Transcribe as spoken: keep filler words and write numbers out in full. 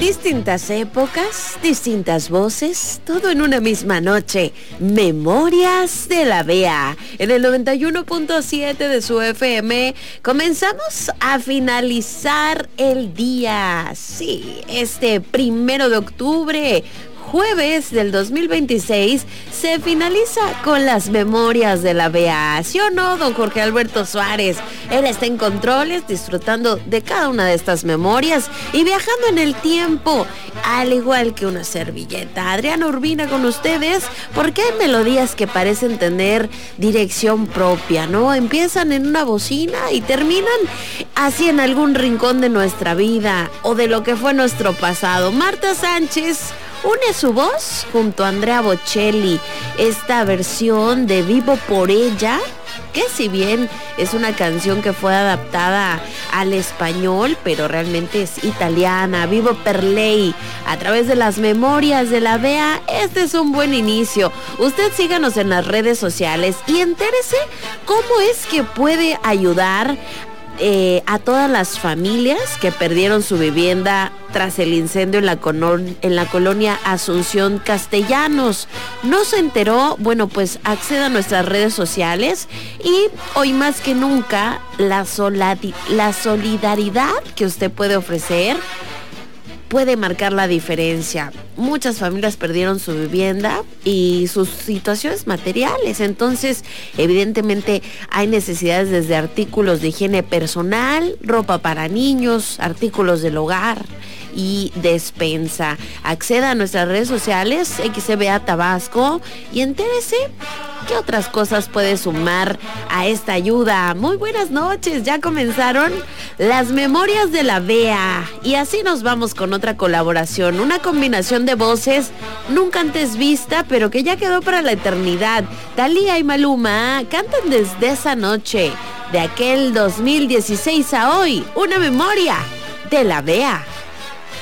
Distintas épocas, distintas voces, todo en una misma noche. Memorias de la B E A. En el noventa y uno punto siete de su F M comenzamos a finalizar el día. Sí, este primero de octubre, jueves del dos mil veintiséis, se finaliza con las memorias de la B E A. ¿Sí o no, don Jorge Alberto Suárez? Él está en controles, disfrutando de cada una de estas memorias y viajando en el tiempo, al igual que una servilleta. Adriana Urbina con ustedes, porque hay melodías que parecen tener dirección propia, ¿no? Empiezan en una bocina y terminan así en algún rincón de nuestra vida o de lo que fue nuestro pasado. Marta Sánchez une su voz junto a Andrea Bocelli, esta versión de Vivo por ella, que si bien es una canción que fue adaptada al español, pero realmente es italiana. Vivo per lei, a través de las memorias de la B E A. Este es un buen inicio. Usted síganos en las redes sociales y entérese cómo es que puede ayudar Eh, a todas las familias que perdieron su vivienda tras el incendio en la, colon- en la colonia Asunción Castellanos. ¿No se enteró? Bueno, pues acceda a nuestras redes sociales y hoy más que nunca la, soladi- la solidaridad que usted puede ofrecer puede marcar la diferencia. Muchas familias perdieron su vivienda y sus situaciones materiales. Entonces, evidentemente, hay necesidades desde artículos de higiene personal, ropa para niños, artículos del hogar y despensa. Acceda a nuestras redes sociales, X C B A Tabasco, y entérese qué otras cosas puede sumar a esta ayuda. Muy buenas noches, ya comenzaron las memorias de la B E A y así nos vamos con otra colaboración, una combinación de voces nunca antes vista, pero que ya quedó para la eternidad. Thalía y Maluma cantan desde esa noche de aquel dos mil dieciséis a hoy, una memoria de la B E A.